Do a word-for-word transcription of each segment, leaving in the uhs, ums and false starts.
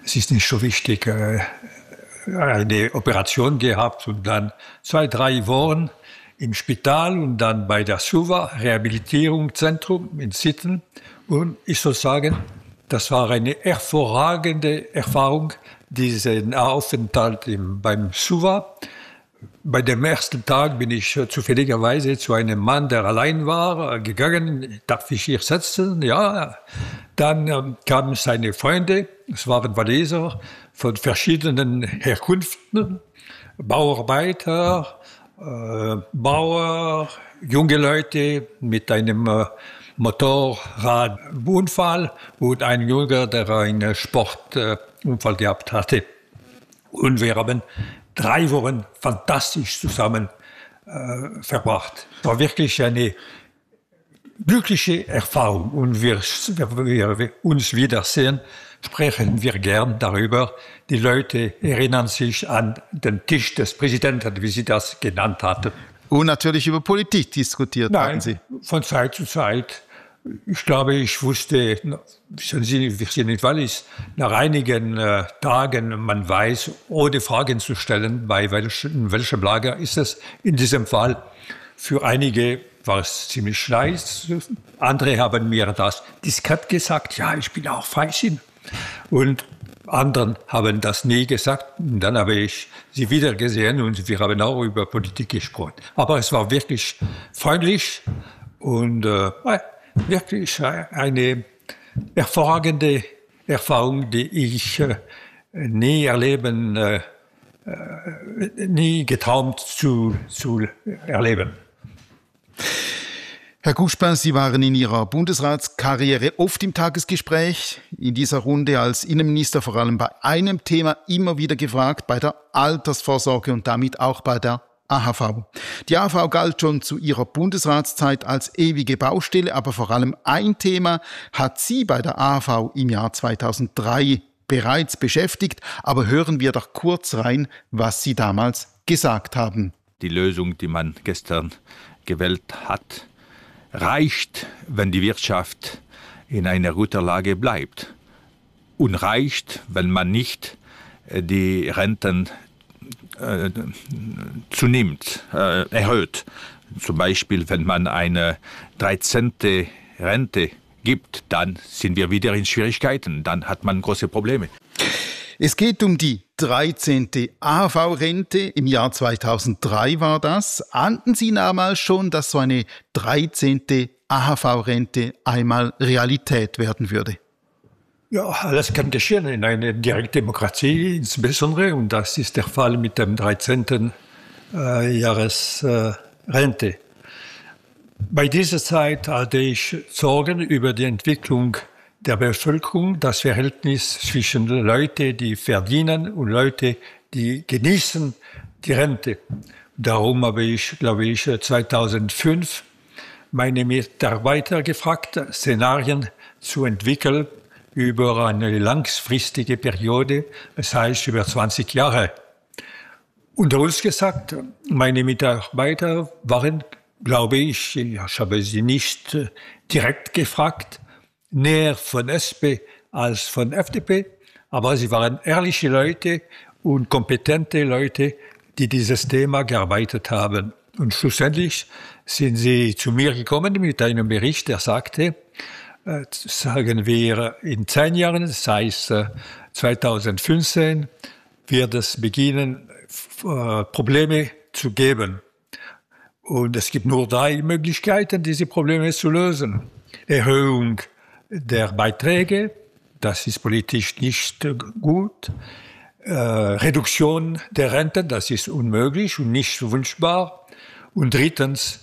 es ist nicht so wichtig, äh, eine Operation gehabt und dann zwei, drei Wochen im Spital und dann bei der SUVA, Rehabilitierungszentrum in Sitten. Und ich soll sagen, das war eine hervorragende Erfahrung, diesen Aufenthalt im, beim SUVA. Bei dem ersten Tag bin ich äh, zufälligerweise zu einem Mann, der allein war, äh, gegangen. Darf ich hier sitzen? Ja. Dann äh, kamen seine Freunde, es waren Waliser von verschiedenen Herkünften, Bauarbeiter, äh, Bauer, junge Leute mit einem äh, Motorradunfall und ein Junge, der einen Sportunfall äh, gehabt hatte. Und wir haben drei Wochen fantastisch zusammen äh, verbracht. Es war wirklich eine glückliche Erfahrung. Und wir, wir, wir uns wiedersehen, sprechen wir gern darüber. Die Leute erinnern sich an den Tisch des Präsidenten, wie Sie das genannt hatten. Und natürlich über Politik diskutiert Nein, haben Sie. Von Zeit zu Zeit. Ich glaube, ich wusste, wissen Sie, wir sind in Wallis, nach einigen äh, Tagen, man weiß, ohne Fragen zu stellen, bei welch, in welchem Lager ist es. In diesem Fall, für einige war es ziemlich leicht. Andere haben mir das diskret gesagt, ja, ich bin auch Freisinn. Und anderen haben das nie gesagt. Und dann habe ich sie wieder gesehen und wir haben auch über Politik gesprochen. Aber es war wirklich freundlich und äh, wirklich eine hervorragende Erfahrung, die ich äh, nie erleben, äh, nie geträumt zu, zu erleben. Herr Couchepin, Sie waren in Ihrer Bundesratskarriere oft im Tagesgespräch, in dieser Runde als Innenminister vor allem bei einem Thema immer wieder gefragt, bei der Altersvorsorge und damit auch bei der A H V. Die A H V galt schon zu Ihrer Bundesratszeit als ewige Baustelle, aber vor allem ein Thema hat Sie bei der A H V im Jahr zweitausenddrei bereits beschäftigt. Aber hören wir doch kurz rein, was Sie damals gesagt haben. Die Lösung, die man gestern gewählt hat, reicht, wenn die Wirtschaft in einer guten Lage bleibt. Und reicht, wenn man nicht die Renten äh, zunimmt, äh, erhöht. Zum Beispiel, wenn man eine dreizehnte Rente gibt, dann sind wir wieder in Schwierigkeiten. Dann hat man große Probleme. Es geht um die dreizehnte A H V-Rente. Im Jahr zweitausenddrei war das. Ahnten Sie damals schon, dass so eine dreizehnte A H V-Rente einmal Realität werden würde? Ja, alles kann geschehen in einer Direktdemokratie insbesondere. Und das ist der Fall mit dem dreizehnten Äh, Jahresrente. Äh, Bei dieser Zeit hatte ich Sorgen über die Entwicklung der Bevölkerung, das Verhältnis zwischen Leuten, die verdienen und Leute, die genießen die Rente. Darum habe ich, glaube ich, zweitausendfünf meine Mitarbeiter gefragt, Szenarien zu entwickeln über eine langfristige Periode, das heißt über zwanzig Jahre. Unter uns gesagt, meine Mitarbeiter waren, glaube ich, ich habe sie nicht direkt gefragt, näher von S P als von F D P, aber sie waren ehrliche Leute und kompetente Leute, die dieses Thema gearbeitet haben. Und schlussendlich sind sie zu mir gekommen mit einem Bericht, der sagte, äh, sagen wir in zehn Jahren, das heißt äh, zweitausendfünfzehn, wird es beginnen, äh, Probleme zu geben. Und es gibt nur drei Möglichkeiten, diese Probleme zu lösen. Erhöhung der Beiträge, das ist politisch nicht gut. Äh, Reduktion der Renten, das ist unmöglich und nicht wünschbar. Und drittens,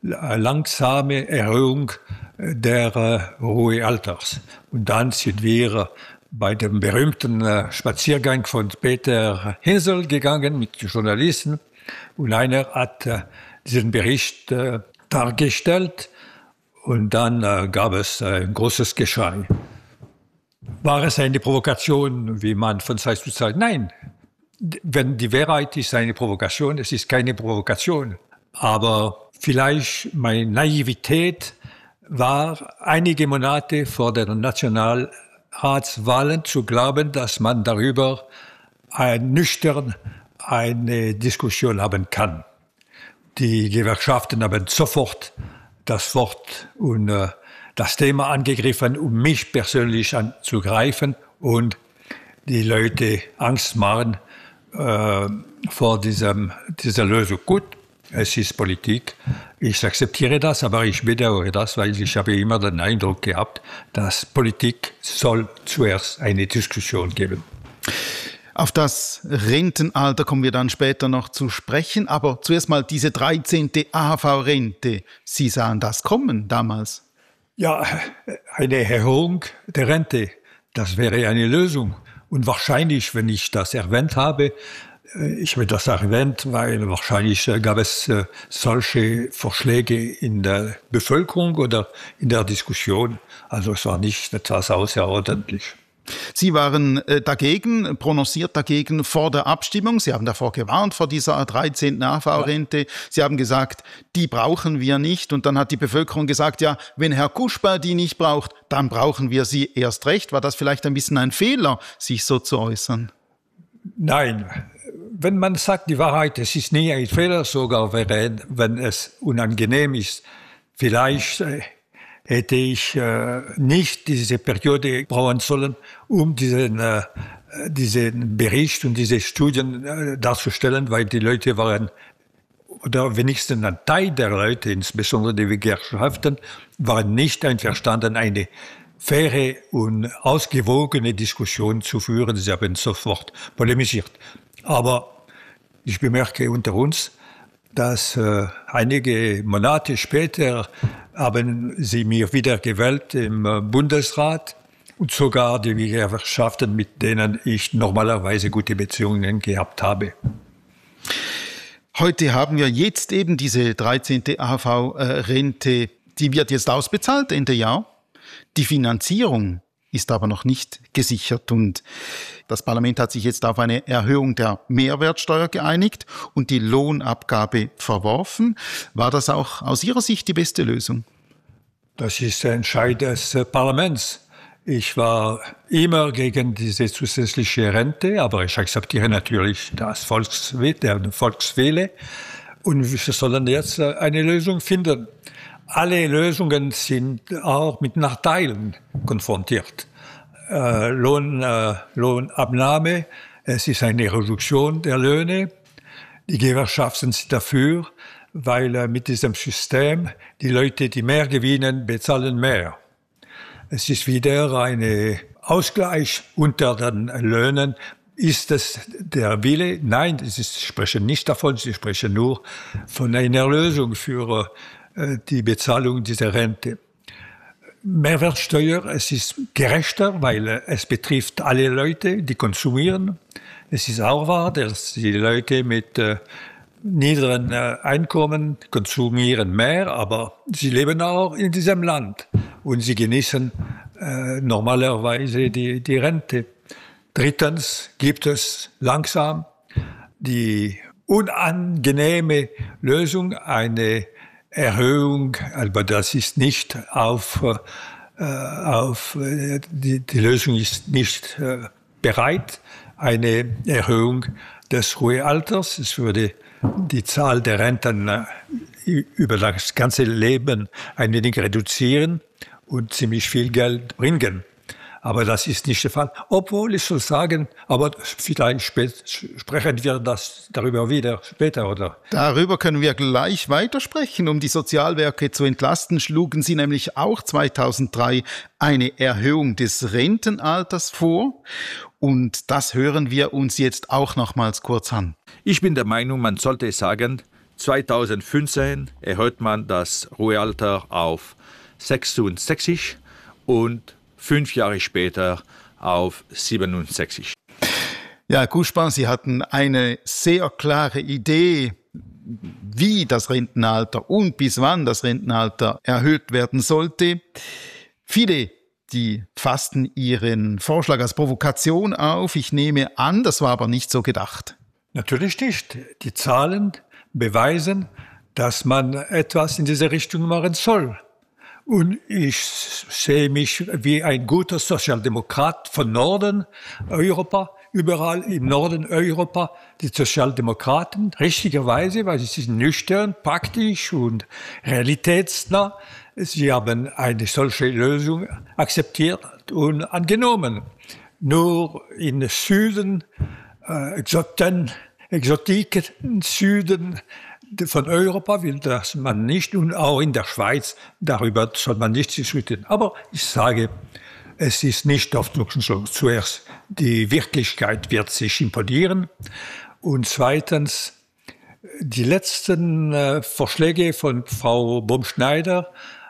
langsame Erhöhung der äh, Ruhealters. Und dann sind wir bei dem berühmten äh, Spaziergang von Peter Hinsel gegangen mit Journalisten. Und einer hat äh, diesen Bericht äh, dargestellt. Und dann äh, gab es äh, ein großes Geschrei. War es eine Provokation, wie man von Zeit zu Zeit? Nein, wenn die Wahrheit ist eine Provokation, es ist keine Provokation. Aber vielleicht meine Naivität war einige Monate vor der Nationalratswahl Ratswahlen zu glauben, dass man darüber ein, nüchtern eine Diskussion haben kann. Die Gewerkschaften haben sofort das Wort und äh, das Thema angegriffen, um mich persönlich anzugreifen und die Leute Angst machen äh, vor diesem, dieser Lösung. Gut, es ist Politik, ich akzeptiere das, aber ich bedauere das, weil ich habe immer den Eindruck gehabt, dass Politik soll zuerst eine Diskussion geben. Auf das Rentenalter kommen wir dann später noch zu sprechen, aber zuerst mal diese dreizehnte A H V-Rente. Sie sahen das kommen damals? Ja, eine Erhöhung der Rente, das wäre eine Lösung. Und wahrscheinlich, wenn ich das erwähnt habe, ich habe das erwähnt, weil wahrscheinlich gab es solche Vorschläge in der Bevölkerung oder in der Diskussion. Also es war nicht etwas außerordentlich. Sie waren dagegen, prononciert dagegen vor der Abstimmung. Sie haben davor gewarnt, vor dieser dreizehnten A H V-Rente. Ja. Sie haben gesagt, die brauchen wir nicht. Und dann hat die Bevölkerung gesagt, ja, wenn Herr Kuschba die nicht braucht, dann brauchen wir sie erst recht. War das vielleicht ein bisschen ein Fehler, sich so zu äußern? Nein. Wenn man sagt die Wahrheit, es ist nie ein Fehler, sogar wenn es unangenehm ist. Vielleicht hätte ich äh, nicht diese Periode brauchen sollen, um diesen, äh, diesen Bericht und diese Studien äh, darzustellen, weil die Leute waren, oder wenigstens ein Teil der Leute, insbesondere die Gewerkschaften, waren nicht einverstanden, eine faire und ausgewogene Diskussion zu führen. Sie haben sofort polemisiert. Aber ich bemerke unter uns, dass äh, einige Monate später haben sie mir wieder gewählt im äh, Bundesrat und sogar die Gewerkschaften, mit denen ich normalerweise gute Beziehungen gehabt habe. Heute haben wir jetzt eben diese dreizehnte A H V-Rente, die wird jetzt ausbezahlt Ende Jahr. Die Finanzierung ist aber noch nicht gesichert und das Parlament hat sich jetzt auf eine Erhöhung der Mehrwertsteuer geeinigt und die Lohnabgabe verworfen. War das auch aus Ihrer Sicht die beste Lösung? Das ist der Entscheid des Parlaments. Ich war immer gegen diese zusätzliche Rente, aber ich akzeptiere natürlich das Volkswille, der Volkswille und wir sollen jetzt eine Lösung finden. Alle Lösungen sind auch mit Nachteilen konfrontiert. Äh, Lohn, äh, Lohnabnahme, es ist eine Reduktion der Löhne. Die Gewerkschaften sind dafür, weil äh, mit diesem System die Leute, die mehr gewinnen, bezahlen mehr. Es ist wieder ein Ausgleich unter den Löhnen. Ist es der Wille? Nein, sie sprechen nicht davon, sie sprechen nur von einer Lösung für äh, die Bezahlung dieser Rente. Mehrwertsteuer, es ist gerechter, weil es betrifft alle Leute, die konsumieren. Es ist auch wahr, dass die Leute mit äh, niedrigen äh, Einkommen konsumieren mehr, aber sie leben auch in diesem Land und sie genießen äh, normalerweise die, die Rente. Drittens gibt es langsam die unangenehme Lösung, eine Erhöhung, aber das ist nicht auf, äh, auf die, die Lösung ist nicht äh, bereit, eine Erhöhung des Ruhealters. Es würde die Zahl der Renten äh, über das ganze Leben ein wenig reduzieren und ziemlich viel Geld bringen. Aber das ist nicht der Fall. Obwohl, ich soll sagen, aber vielleicht spät, sprechen wir das darüber wieder später, oder? Darüber können wir gleich weitersprechen. Um die Sozialwerke zu entlasten, schlugen Sie nämlich auch zweitausenddrei eine Erhöhung des Rentenalters vor. Und das hören wir uns jetzt auch nochmals kurz an. Ich bin der Meinung, man sollte sagen, zweitausendfünfzehn erhöht man das Ruhealter auf sechsundsechzig und fünf Jahre später auf siebenundsechzig. Ja, Herr Kuschba, Sie hatten eine sehr klare Idee, wie das Rentenalter und bis wann das Rentenalter erhöht werden sollte. Viele, die fassten Ihren Vorschlag als Provokation auf. Ich nehme an, das war aber nicht so gedacht. Natürlich nicht. Die Zahlen beweisen, dass man etwas in diese Richtung machen soll. Und ich sehe mich wie ein guter Sozialdemokrat von Norden Europa. Überall im Norden Europa die Sozialdemokraten, richtigerweise, weil sie sind nüchtern, praktisch und realitätsnah. Sie haben eine solche Lösung akzeptiert und angenommen. Nur im Süden, äh, Exoten, Exotik im Süden von Europa will das man nicht, und auch in der Schweiz, darüber soll man nicht diskutieren. Aber ich sage, es ist nicht hoffnungslos. Zuerst, die Wirklichkeit wird sich imponieren. Und zweitens, die letzten äh, Vorschläge von Frau Baumschneider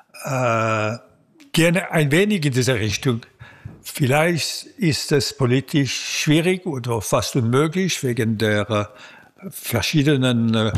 äh, gehen ein wenig in diese Richtung. Vielleicht ist es politisch schwierig oder fast unmöglich wegen der äh, verschiedenen äh,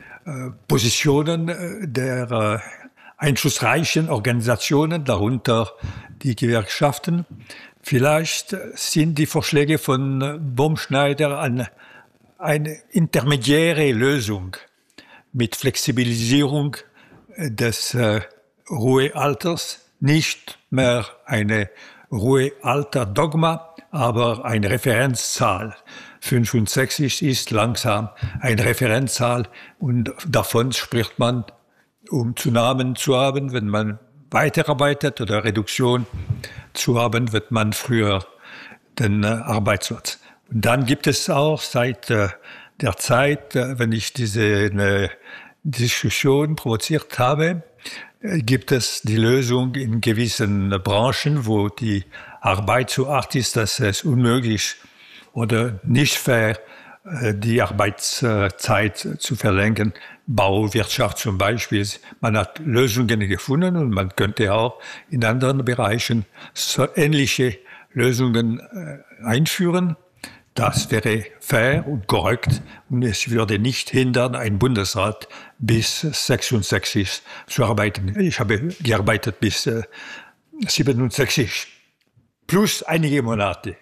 Positionen äh, der äh, einflussreichen Organisationen, darunter die Gewerkschaften. Vielleicht sind die Vorschläge von Baumschneider eine, eine intermediäre Lösung mit Flexibilisierung des äh, Ruhealters, nicht mehr eine Ruhealter-Dogma, aber eine Referenzzahl. fünfundsechzig ist langsam eine Referenzzahl, und davon spricht man, um Zunahmen zu haben. Wenn man weiterarbeitet oder Reduktion zu haben, wird man früher den äh, Arbeitsplatz. Und dann gibt es auch seit äh, der Zeit, äh, wenn ich diese äh, Diskussion provoziert habe, äh, gibt es die Lösung in gewissen äh, Branchen, wo die Arbeit so hart ist, dass es unmöglich oder nicht fair die Arbeitszeit zu verlängern. Bauwirtschaft zum Beispiel. Man hat Lösungen gefunden, und man könnte auch in anderen Bereichen so ähnliche Lösungen einführen. Das wäre fair und korrekt, und es würde nicht hindern, ein Bundesrat bis sechsundsechzig zu arbeiten. Ich habe gearbeitet bis siebenundsechzig, plus einige Monate.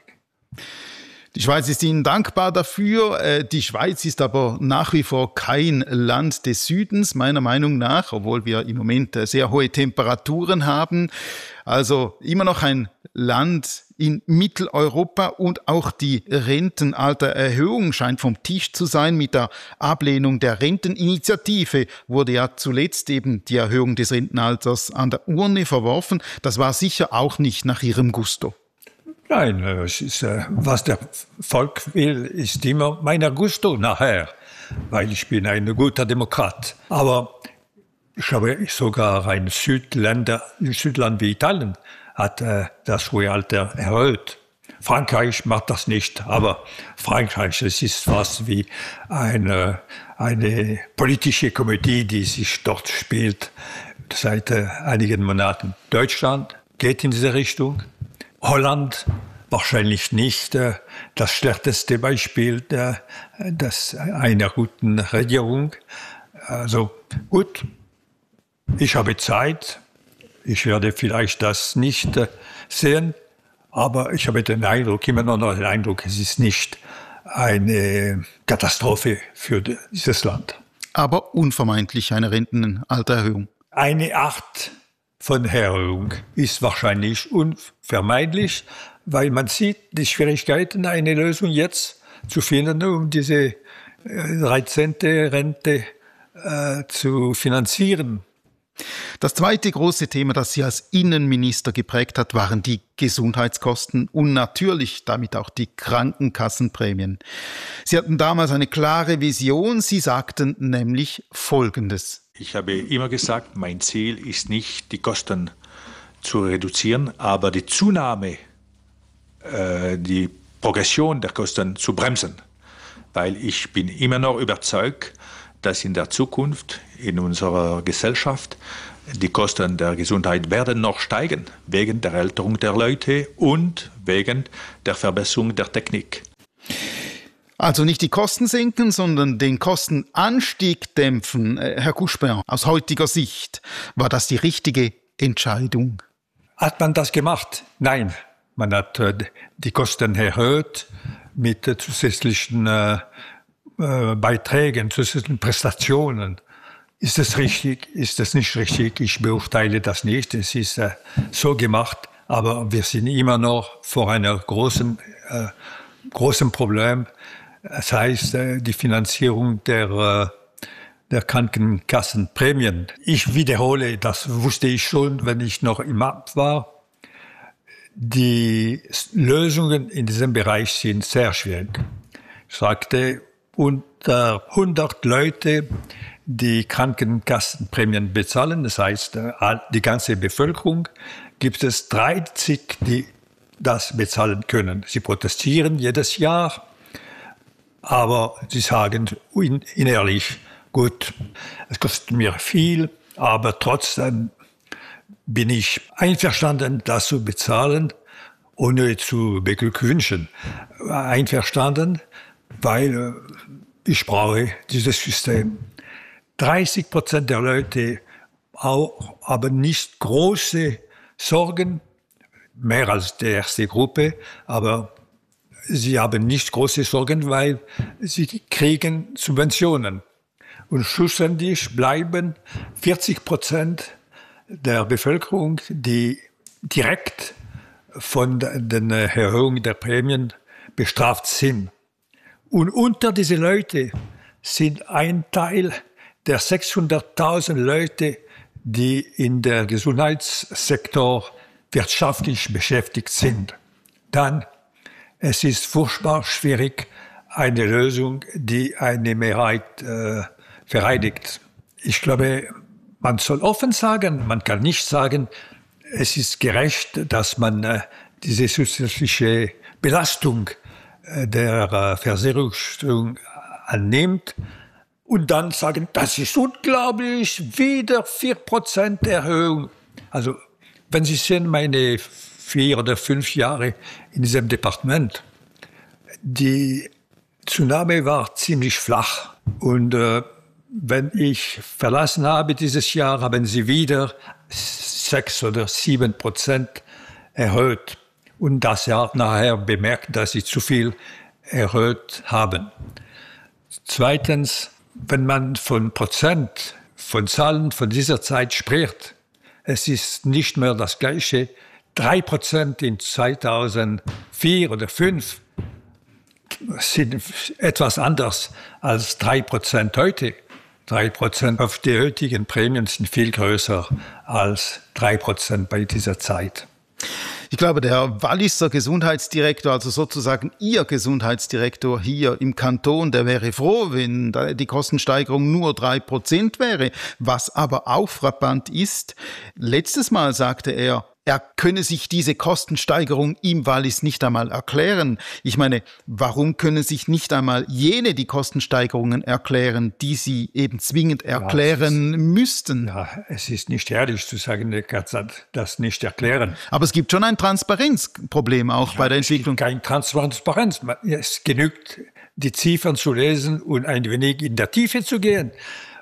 Die Schweiz ist Ihnen dankbar dafür. Die Schweiz ist aber nach wie vor kein Land des Südens, meiner Meinung nach, obwohl wir im Moment sehr hohe Temperaturen haben. Also immer noch ein Land in Mitteleuropa, und auch die Rentenaltererhöhung scheint vom Tisch zu sein. Mit der Ablehnung der Renteninitiative wurde ja zuletzt eben die Erhöhung des Rentenalters an der Urne verworfen. Das war sicher auch nicht nach Ihrem Gusto. Nein, es ist, was der Volk will, ist immer mein Gusto nachher, weil ich bin ein guter Demokrat. Aber ich habe sogar ein Südländer, ein Südland wie Italien hat äh, das Ruhealter erhöht. Frankreich macht das nicht, aber Frankreich, es ist fast wie eine, eine politische Komödie, die sich dort spielt seit äh, einigen Monaten. Deutschland geht in diese Richtung. Holland wahrscheinlich nicht. Das schlechteste Beispiel der, das einer guten Regierung. Also gut, ich habe Zeit. Ich werde vielleicht das nicht sehen, aber ich habe den Eindruck, immer noch den Eindruck, es ist nicht eine Katastrophe für dieses Land. Aber unvermeidlich eine Rentenaltererhöhung. Eine Art von Erhöhung ist wahrscheinlich unvermeidlich, weil man sieht die Schwierigkeiten, eine Lösung jetzt zu finden, um diese dreizehnte Rente äh, zu finanzieren. Das zweite große Thema, das Sie als Innenminister geprägt hat, waren die Gesundheitskosten und natürlich damit auch die Krankenkassenprämien. Sie hatten damals eine klare Vision. Sie sagten nämlich Folgendes. Ich habe immer gesagt, mein Ziel ist nicht, die Kosten zu reduzieren, aber die Zunahme, äh, die Progression der Kosten zu bremsen. Weil ich bin immer noch überzeugt, dass in der Zukunft in unserer Gesellschaft die Kosten der Gesundheit werden noch steigen, wegen der Älterung der Leute und wegen der Verbesserung der Technik. Also nicht die Kosten senken, sondern den Kostenanstieg dämpfen. Herr Couchepin, aus heutiger Sicht, war das die richtige Entscheidung? Hat man das gemacht? Nein. Man hat die Kosten erhöht mit zusätzlichen äh, Beiträgen, zusätzlichen Prestationen. Ist das richtig? Ist das nicht richtig? Ich beurteile das nicht. Es ist äh, so gemacht, aber wir sind immer noch vor einem großen, äh, großen Problem. Das heißt, äh, die Finanzierung der, äh, der Krankenkassenprämien. Ich wiederhole, das wusste ich schon, wenn ich noch im Amt war. Die Lösungen in diesem Bereich sind sehr schwierig. Ich sagte, unter hundert Leute, die Krankenkassenprämien bezahlen, das heißt die ganze Bevölkerung, gibt es dreißig, die das bezahlen können. Sie protestieren jedes Jahr, aber sie sagen innerlich, gut, es kostet mir viel, aber trotzdem bin ich einverstanden, das zu bezahlen, ohne zu beglückwünschen. Einverstanden, weil ich brauche dieses System. dreißig Prozent der Leute auch, aber nicht große Sorgen, mehr als die erste Gruppe, aber sie haben nicht große Sorgen, weil sie kriegen Subventionen. Und schlussendlich bleiben vierzig Prozent der Bevölkerung, die direkt von der Erhöhung der Prämien bestraft sind. Und unter diese Leute sind ein Teil der sechshunderttausend Leute, die in der Gesundheitssektor wirtschaftlich beschäftigt sind. Dann, es ist furchtbar schwierig, eine Lösung, die eine Mehrheit äh, vereidigt. Ich glaube, man soll offen sagen, man kann nicht sagen, es ist gerecht, dass man äh, diese zusätzliche Belastung äh, der äh, Versicherung annimmt und dann sagen, das ist unglaublich, wieder vier Prozent Erhöhung. Also, wenn Sie sehen, meine vier oder fünf Jahre in diesem Departement, die Zunahme war ziemlich flach. Und äh, wenn ich verlassen habe dieses Jahr, haben sie wieder sechs oder sieben Prozent erhöht. Und das Jahr nachher bemerkt, dass sie zu viel erhöht haben. Zweitens, wenn man von Prozent, von Zahlen von dieser Zeit spricht, es ist nicht mehr das Gleiche. Drei Prozent in zweitausendvier oder zweitausendfünf sind etwas anders als drei Prozent heute. Drei Prozent auf die heutigen Prämien sind viel größer als drei Prozent bei dieser Zeit. Ich glaube, der Walliser Gesundheitsdirektor, also sozusagen Ihr Gesundheitsdirektor hier im Kanton, der wäre froh, wenn die Kostensteigerung nur drei Prozent wäre. Was aber auch frappant ist, letztes Mal sagte er, er könne sich diese Kostensteigerung im Wallis nicht einmal erklären. Ich meine, warum können sich nicht einmal jene die Kostensteigerungen erklären, die sie eben zwingend erklären ja, ist, müssten? Ja, es ist nicht ehrlich zu sagen, er kann das nicht erklären. Aber es gibt schon ein Transparenzproblem auch ja, bei der Entwicklung. Es gibt kein Transparenz. Es genügt, die Ziffern zu lesen und ein wenig in der Tiefe zu gehen.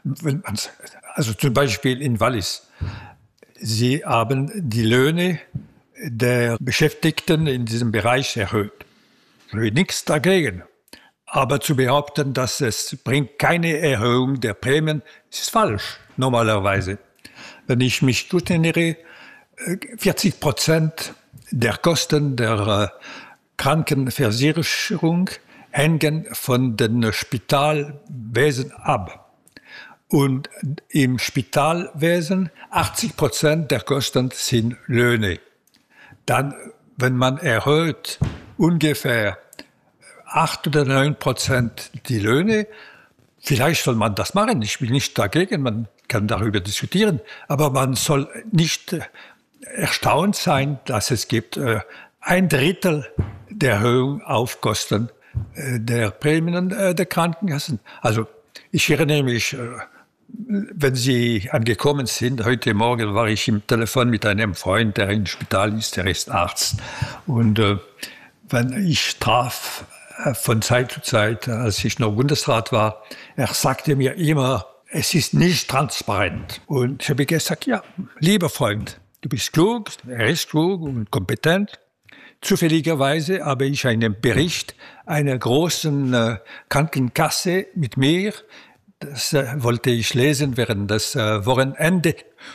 Also zum Beispiel in Wallis. Sie haben die Löhne der Beschäftigten in diesem Bereich erhöht. Nichts dagegen. Aber zu behaupten, dass es bringt keine Erhöhung der Prämien, ist falsch, normalerweise. Wenn ich mich gut erinnere, vierzig Prozent der Kosten der Krankenversicherung hängen von dem Spitalwesen ab. Und im Spitalwesen achtzig Prozent der Kosten sind Löhne. Dann, wenn man erhöht ungefähr acht oder neun Prozent die Löhne, vielleicht soll man das machen. Ich bin nicht dagegen, man kann darüber diskutieren. Aber man soll nicht erstaunt sein, dass es gibt äh, ein Drittel der Erhöhung auf Kosten äh, der Prämien äh, der Krankenkassen. Also ich erinnere mich, äh, wenn Sie angekommen sind, heute Morgen war ich im Telefon mit einem Freund, der im Spital ist, der ist Arzt. Und äh, wenn ich traf äh, von Zeit zu Zeit, als ich noch Bundesrat war, er sagte mir immer, es ist nicht transparent. Und ich habe gesagt, ja, lieber Freund, du bist klug, er ist klug und kompetent. Zufälligerweise habe ich einen Bericht einer großen äh, Krankenkasse mit mir, Das äh, wollte ich lesen während des äh, Wochenende.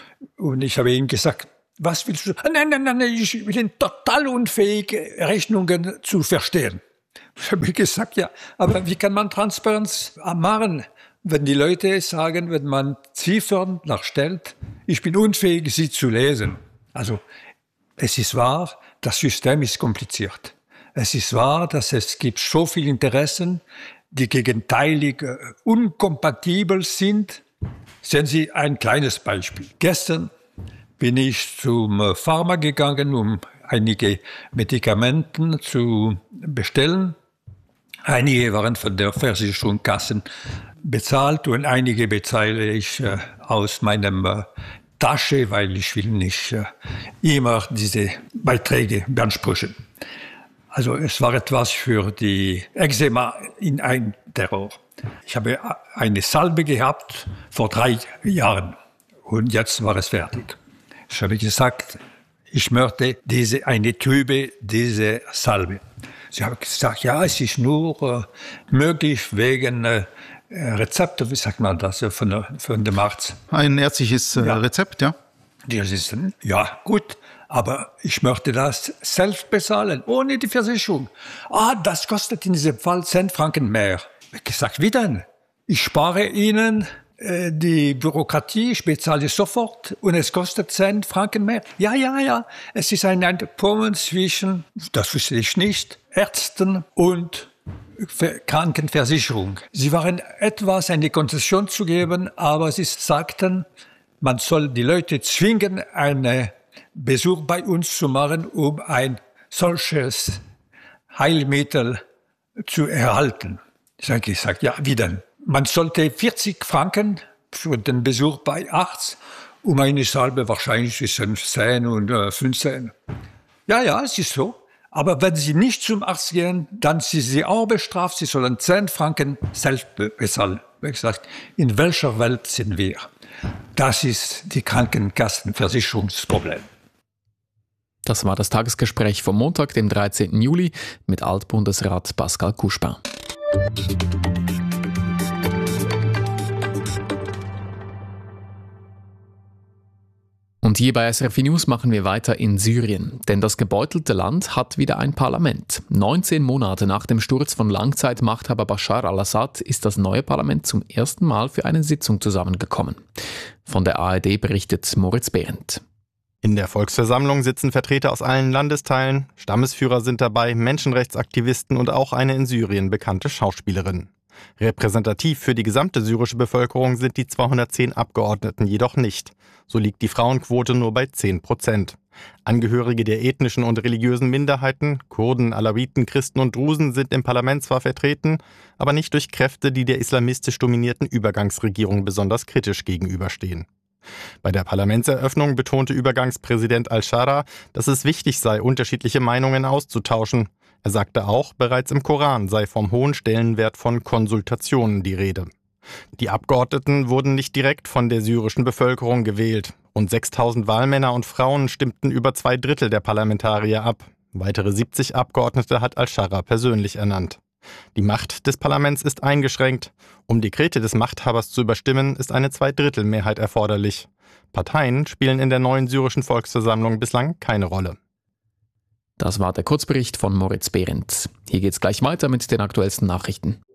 Und ich habe ihm gesagt, was willst du? Nein, nein, nein, ich bin total unfähig, Rechnungen zu verstehen. Ich habe gesagt, ja, aber wie kann man Transparenz machen, wenn die Leute sagen, wenn man Ziffern nachstellt, ich bin unfähig, sie zu lesen. Also, es ist wahr, das System ist kompliziert. Es ist wahr, dass es gibt so viele Interessen, die gegenteilig äh, unkompatibel sind. Sehen Sie ein kleines Beispiel. Gestern bin ich zum Pharma gegangen, um einige Medikamente zu bestellen. Einige waren von der Versicherungskassen bezahlt und einige bezahle ich äh, aus meinem äh, Tasche, weil ich will nicht äh, immer diese Beiträge beanspruchen. Also es war etwas für die Eczema in ein Terror. Ich habe eine Salbe gehabt vor drei Jahren und jetzt war es fertig. Ich habe gesagt, ich möchte diese, eine Tübe, diese Salbe. Sie haben gesagt, ja, es ist nur äh, möglich wegen äh, Rezepte, wie sagt man das, von, der, von dem Arzt. Ein ärztliches äh, ja. Rezept, ja? Das ist, ja, gut, aber ich möchte das selbst bezahlen, ohne die Versicherung. Ah, das kostet in diesem Fall zehn Franken mehr. Ich habe gesagt, wie denn? Ich spare Ihnen äh, die Bürokratie, ich bezahle sofort und es kostet zehn Franken mehr. Ja, ja, ja, es ist ein Abkommen zwischen, das wusste ich nicht, Ärzten und Krankenversicherung. Sie waren etwas, eine Konzession zu geben, aber sie sagten, man soll die Leute zwingen, einen Besuch bei uns zu machen, um ein solches Heilmittel zu erhalten. Ich habe gesagt, ja, wie denn? Man sollte vierzig Franken für den Besuch bei Arzt, um eine Salbe wahrscheinlich zwischen zehn und fünfzehn. Ja, ja, es ist so. Aber wenn Sie nicht zum Arzt gehen, dann sind Sie auch bestraft. Sie sollen zehn Franken selbst bezahlen. Wie gesagt, in welcher Welt sind wir? Das ist die Krankenkassenversicherungsproblem. Das war das Tagesgespräch vom Montag, dem dreizehnten Juli, mit Altbundesrat Pascal Couchepin. Und hier bei S R F News machen wir weiter in Syrien. Denn das gebeutelte Land hat wieder ein Parlament. neunzehn Monate nach dem Sturz von Langzeitmachthaber Bashar al-Assad ist das neue Parlament zum ersten Mal für eine Sitzung zusammengekommen. Von der A R D berichtet Moritz Behrendt. In der Volksversammlung sitzen Vertreter aus allen Landesteilen, Stammesführer sind dabei, Menschenrechtsaktivisten und auch eine in Syrien bekannte Schauspielerin. Repräsentativ für die gesamte syrische Bevölkerung sind die zweihundertzehn Abgeordneten jedoch nicht. So liegt die Frauenquote nur bei zehn Prozent. Angehörige der ethnischen und religiösen Minderheiten, Kurden, Alawiten, Christen und Drusen sind im Parlament zwar vertreten, aber nicht durch Kräfte, die der islamistisch dominierten Übergangsregierung besonders kritisch gegenüberstehen. Bei der Parlamentseröffnung betonte Übergangspräsident al-Shara, dass es wichtig sei, unterschiedliche Meinungen auszutauschen. Er sagte auch, bereits im Koran sei vom hohen Stellenwert von Konsultationen die Rede. Die Abgeordneten wurden nicht direkt von der syrischen Bevölkerung gewählt. Rund sechstausend Wahlmänner und Frauen stimmten über zwei Drittel der Parlamentarier ab. Weitere siebzig Abgeordnete hat al-Shara persönlich ernannt. Die Macht des Parlaments ist eingeschränkt. Um Dekrete des Machthabers zu überstimmen, ist eine Zweidrittelmehrheit erforderlich. Parteien spielen in der neuen syrischen Volksversammlung bislang keine Rolle. Das war der Kurzbericht von Moritz Behrendt. Hier geht's gleich weiter mit den aktuellsten Nachrichten.